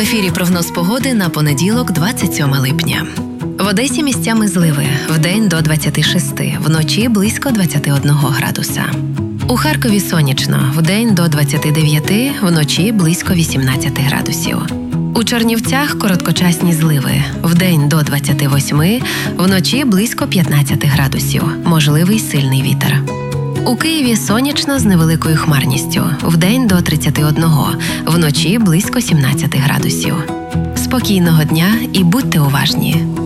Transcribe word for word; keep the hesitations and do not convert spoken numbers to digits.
ефірі прогноз погоди на понеділок, двадцять сьоме липня. В Одесі місцями зливи, вдень до двадцяти шести, вночі близько двадцяти одного градуса. У Харкові сонячно, вдень до двадцяти дев'яти, вночі близько вісімнадцяти градусів. У Чернівцях короткочасні зливи, вдень до двадцяти восьми, вночі близько п'ятнадцяти градусів, можливий сильний вітер. У Києві сонячно з невеликою хмарністю, вдень до тридцяти одного, вночі близько сімнадцяти градусів. Спокійного дня і будьте уважні!